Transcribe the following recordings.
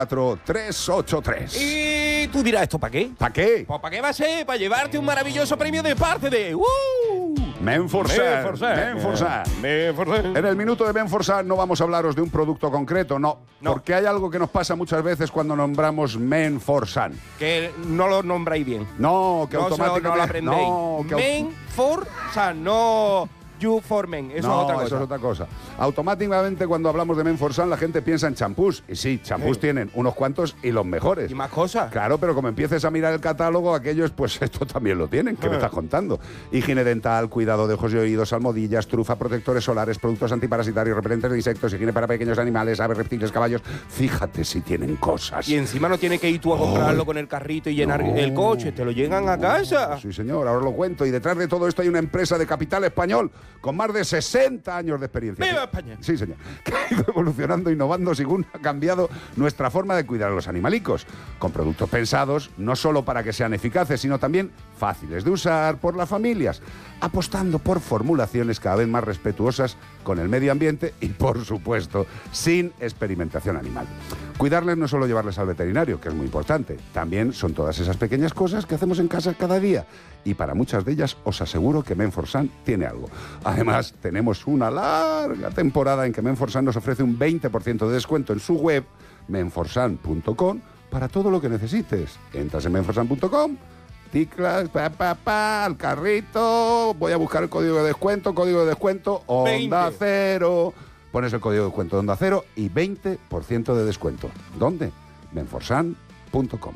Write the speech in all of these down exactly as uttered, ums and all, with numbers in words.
cuatro tres ocho tres. Y tú dirás, ¿esto para qué? ¿Para qué? Pues ¿para qué va a ser? Para llevarte un maravilloso premio de parte de... ¡Uh! Menforsan. Menforsan. Menforsan. Menforsan. En el minuto de Menforsan no vamos a hablaros de un producto concreto, no, No. Porque hay algo que nos pasa muchas veces cuando nombramos Menforsan. Que no lo nombráis bien. No, que no, automáticamente... no lo aprendéis. No, que au- Menforsan, no you for men. Eso no, es otra cosa. eso es otra cosa. Automáticamente cuando hablamos de Menforsan la gente piensa en champús. Y sí, champús Sí. tienen unos cuantos y los mejores. ¿Y más cosas? Claro, pero como empieces a mirar el catálogo, aquellos, pues esto también lo tienen. ¿Qué me estás contando? Higiene dental, cuidado de ojos y oídos, almohadillas, trufa, protectores solares, productos antiparasitarios, repelentes de insectos, higiene para pequeños animales, aves, reptiles, caballos. Fíjate si tienen cosas. Y encima no tienes que ir tú a comprarlo con el carrito y llenar No. el coche. Te lo llegan a casa. Sí, señor, ahora os lo cuento. Y detrás de todo esto hay una empresa de capital español con más de sesenta años de experiencia. ¡Viva España! Sí, señor. Que ha ido evolucionando, innovando, según ha cambiado nuestra forma de cuidar a los animalicos. Con productos pensados no solo para que sean eficaces, sino también fáciles de usar por las familias. Apostando por formulaciones cada vez más respetuosas con el medio ambiente y, por supuesto, sin experimentación animal. Cuidarles no es solo llevarles al veterinario, que es muy importante. También son todas esas pequeñas cosas que hacemos en casa cada día. Y para muchas de ellas os aseguro que Menforsan tiene algo. Además, tenemos una larga temporada en que Menforsan nos ofrece un veinte por ciento de descuento en su web, menforsan punto com, para todo lo que necesites. Entras en menforsan punto com, ticlas, pa, pa, pa, al carrito, voy a buscar el código de descuento, código de descuento, Onda veinte. Cero. Pones el código de descuento de Onda Cero y veinte por ciento de descuento. ¿Dónde? menforsan punto com.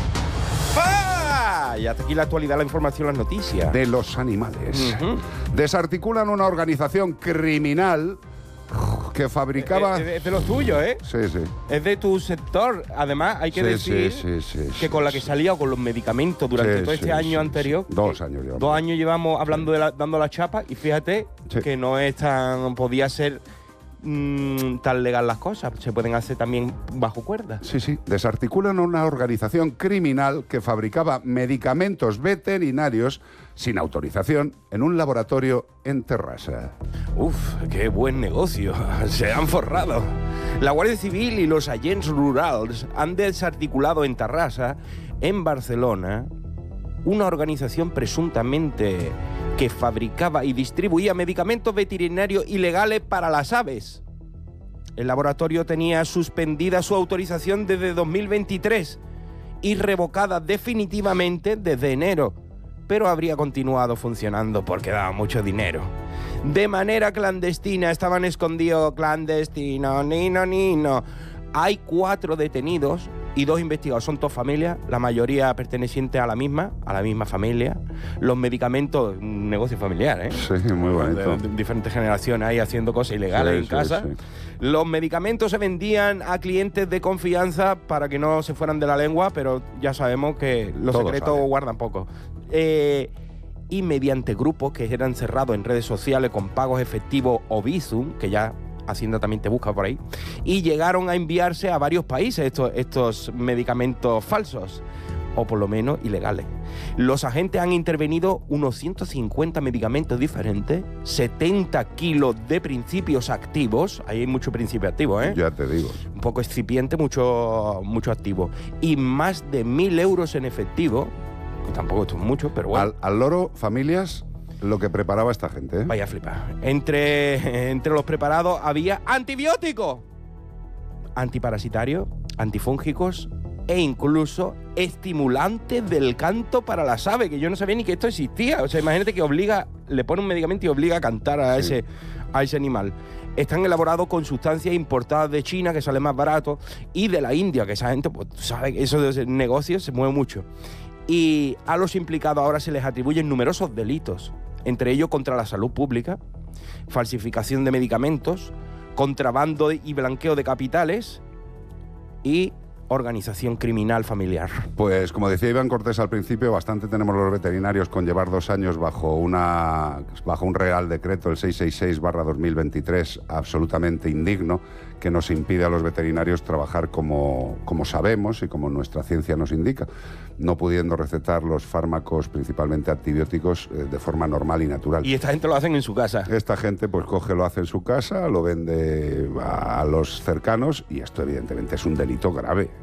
¡Ah! Y hasta aquí la actualidad, la información, las noticias. De los animales. Ujú. Desarticulan una organización criminal que fabricaba... Es, es- es de los tuyos, ¿eh? Sí, sí. Es de tu sector. Además, hay que Sí, decir sí, sí, sí, que sí, con la que sí. salía con los medicamentos durante Sí, todo este sí, año sí, anterior. sí. Dos que- años llevamos. Dos años llevamos hablando de la, dando la chapa y fíjate Sí. que no es tan. Podía ser mm, tan legal las cosas. Se pueden hacer también bajo cuerda. Sí, sí. Desarticulan una organización criminal que fabricaba medicamentos veterinarios sin autorización en un laboratorio en Terrassa. Uf, qué buen negocio. Se han forrado. La Guardia Civil y los agents rurals han desarticulado en Tarrasa, en Barcelona, una organización presuntamente que fabricaba y distribuía medicamentos veterinarios ilegales para las aves. El laboratorio tenía suspendida su autorización desde dos mil veintitrés y revocada definitivamente desde enero, pero habría continuado funcionando porque daba mucho dinero. De manera clandestina, estaban escondidos clandestino, nino, nino. Hay cuatro detenidos y dos investigados. Son todas familias, la mayoría pertenecientes a la misma, a la misma familia. Los medicamentos, un negocio familiar, ¿eh? Sí, muy bonito. De, de diferentes generaciones ahí haciendo cosas ilegales Sí, en sí, casa. sí. Los medicamentos se vendían a clientes de confianza para que no se fueran de la lengua, pero ya sabemos que los Todo secretos sale. guardan poco. Eh, y mediante grupos que eran cerrados en redes sociales con pagos efectivos o Bizum, que ya Hacienda también te busca por ahí, y llegaron a enviarse a varios países estos, estos medicamentos falsos, o por lo menos ilegales. Los agentes han intervenido unos ciento cincuenta medicamentos diferentes, setenta kilos de principios activos, ahí hay mucho principio activo, ¿eh? Ya te digo. Un poco excipiente, mucho, mucho activo, y más de mil euros en efectivo, que tampoco esto es mucho, pero bueno. Al, al loro, familias, lo que preparaba esta gente, ¿eh? Vaya a flipar. Entre, entre los preparados había antibióticos, antiparasitarios, antifúngicos e incluso estimulantes del canto para las aves, que yo no sabía ni que esto existía. O sea, imagínate que obliga, le pone un medicamento y obliga a cantar a, Sí. ese, a ese animal. Están elaborados con sustancias importadas de China, que sale más barato, y de la India, que esa gente, pues, tú sabes, eso de ese negocio se mueve mucho. Y a los implicados ahora se les atribuyen numerosos delitos, entre ellos contra la salud pública, falsificación de medicamentos, contrabando y blanqueo de capitales y organización criminal familiar. Pues como decía Iván Cortés al principio, bastante tenemos los veterinarios con llevar dos años bajo una bajo un Real Decreto, el seiscientos sesenta y seis barra dos mil veintitrés, absolutamente indigno, que nos impide a los veterinarios trabajar como, como sabemos y como nuestra ciencia nos indica, no pudiendo recetar los fármacos, principalmente antibióticos, eh, de forma normal y natural. Y esta gente lo hacen en su casa. Esta gente pues coge, lo hace en su casa, lo vende a los cercanos y esto evidentemente es un delito grave.